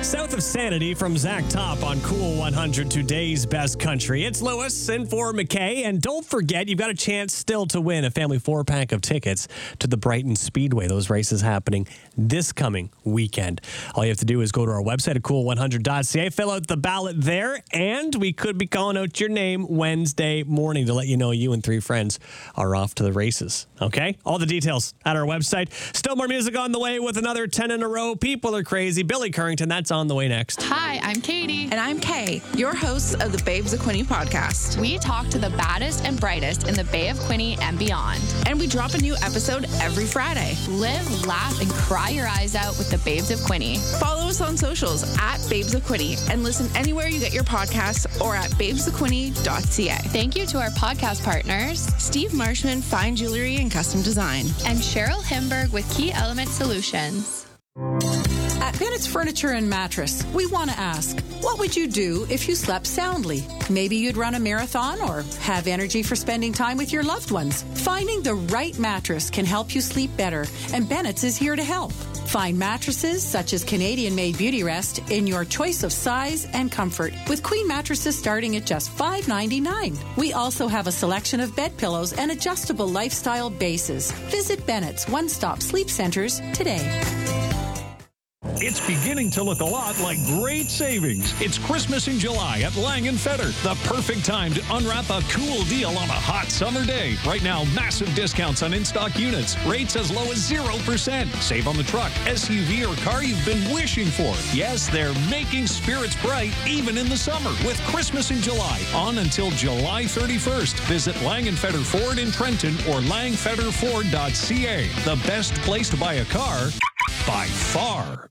South of Sanity from Zach Top on Cool 100, today's best country. It's Lewis in for McKay. And don't forget, you've got a chance still to win a family 4-pack of tickets to the Brighton Speedway. Those races happening this coming weekend. All you have to do is go to our website at cool100.ca, fill out the ballot there, and we could be calling out your name Wednesday morning to let you know you and 3 friends are off to the races. Okay? All the details at our website. Still more music on the way with another 10 in a row. People are crazy. Billy Currington, that's on the way next. Hi, I'm Katie. And I'm Kay, your hosts of the Babes of Quinte podcast. We talk to the baddest and brightest in the Bay of Quinte and beyond. And we drop a new episode every Friday. Live, laugh, and cry your eyes out with the Babes of Quinte. Follow us on socials at Babes of Quinte and listen anywhere you get your podcasts or at babesofquinte.ca. Thank you to our podcast partners, Steve Marshman, Fine Jewelry and Custom Design. And Cheryl Himberg with Key Element Solutions. At Bennett's Furniture and Mattress, we want to ask, what would you do if you slept soundly? Maybe you'd run a marathon or have energy for spending time with your loved ones. Finding the right mattress can help you sleep better, and Bennett's is here to help. Find mattresses such as Canadian-made Beauty Rest in your choice of size and comfort, with queen mattresses starting at just $5.99. We also have a selection of bed pillows and adjustable lifestyle bases. Visit Bennett's One-Stop Sleep Centers today. It's beginning to look a lot like great savings. It's Christmas in July at Lang & Fedder. The perfect time to unwrap a cool deal on a hot summer day. Right now, massive discounts on in-stock units. Rates as low as 0%. Save on the truck, SUV, or car you've been wishing for. Yes, they're making spirits bright even in the summer with Christmas in July on until July 31st. Visit Lang & Fedder Ford in Trenton or langfedderford.ca. The best place to buy a car by far.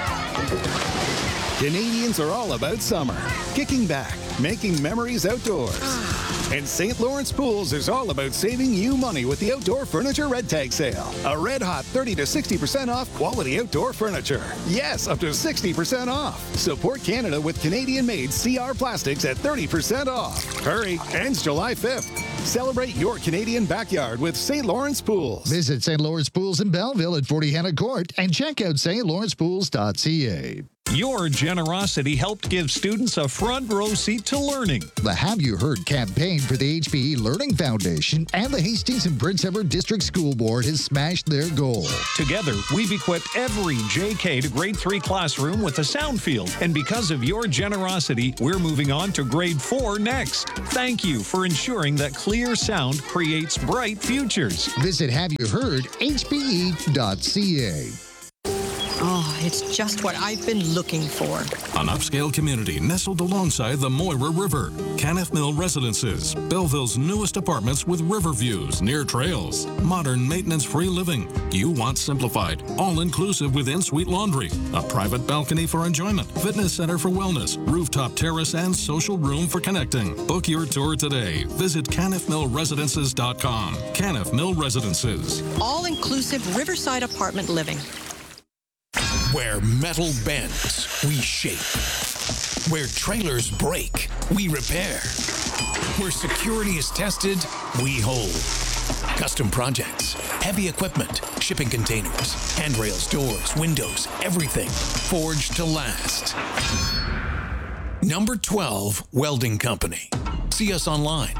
Canadians are all about summer. Kicking back, making memories outdoors. And St. Lawrence Pools is all about saving you money with the Outdoor Furniture Red Tag Sale. A red-hot 30 to 60% off quality outdoor furniture. Yes, up to 60% off. Support Canada with Canadian-made CR plastics at 30% off. Hurry, ends July 5th. Celebrate your Canadian backyard with St. Lawrence Pools. Visit St. Lawrence Pools in Belleville at 40 Hannah Court and check out stlawrencepools.ca. Your generosity helped give students a front row seat to learning. The Have You Heard campaign for the HPE Learning Foundation and the Hastings and Prince Edward District School Board has smashed their goal. Together, we've equipped every JK to grade 3 classroom with a sound field. And because of your generosity, we're moving on to grade 4 next. Thank you for ensuring that clear sound creates bright futures. Visit HaveYouHeardHPE.ca. Oh, it's just what I've been looking for. An upscale community nestled alongside the Moira River. Caniff Mill Residences, Belleville's newest apartments with river views near trails. Modern maintenance-free living. You want simplified, all-inclusive with in-suite laundry. A private balcony for enjoyment. Fitness center for wellness. Rooftop terrace and social room for connecting. Book your tour today. Visit caniffmillresidences.com. Caniff Mill Residences. All-inclusive riverside apartment living. Where metal bends, we shape. Where trailers break, we repair. Where security is tested, we hold. Custom projects, heavy equipment, shipping containers, handrails, doors, windows, everything forged to last. Number 12 Welding Company. See us online,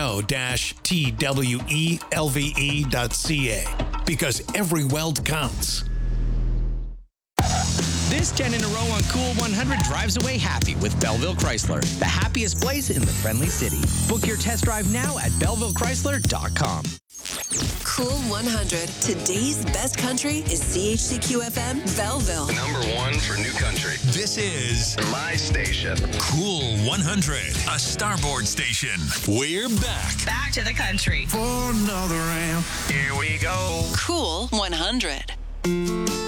no-twelve.ca, because every weld counts. This 10 in a row on Cool 100 drives away happy with Belleville Chrysler, the happiest place in the friendly city. Book your test drive now at BellevilleChrysler.com. Cool 100. Today's best country is CHCQ-FM Belleville. Number 1 for new country. This is my station. Cool 100, a Starboard station. We're back. Back to the country. For another round. Here we go. Cool 100.